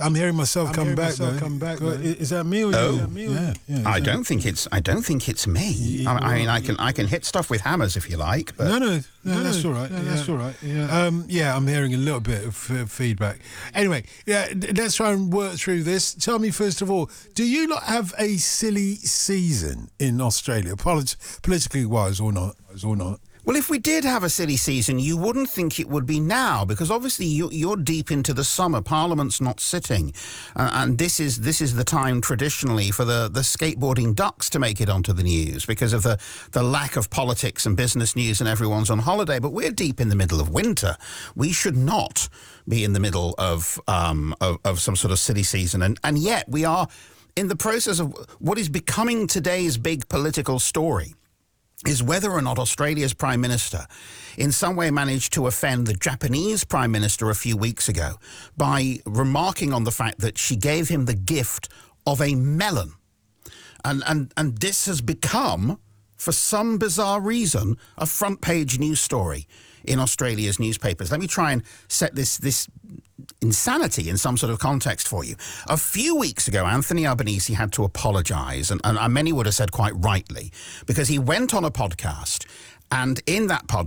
I'm hearing myself come back. Is that me or you? Yeah. I don't think it's me. I mean, I can hit stuff with hammers if you like. But No, that's all right. That's all right. Yeah, I'm hearing a little bit of feedback. Anyway, let's try and work through this. Tell me first of all, do you not have a silly season in Australia, politically wise or not? Well, if we did have a silly season, you wouldn't think it would be now, because obviously you're deep into the summer. Parliament's not sitting, and this is the time traditionally for the skateboarding ducks to make it onto the news because of the lack of politics and business news, and everyone's on holiday. But we're deep in the middle of winter. We should not be in the middle of some sort of silly season, and yet we are in the process of what is becoming today's big political story. Is whether or not Australia's Prime Minister in some way managed to offend the Japanese Prime Minister a few weeks ago by remarking on the fact that she gave him the gift of a melon. And this has become, for some bizarre reason, a front-page news story in Australia's newspapers. Let me try and set this insanity in some sort of context for you. A few weeks ago, Anthony Albanese had to apologise, and many would have said quite rightly, because he went on a podcast, and in that podcast,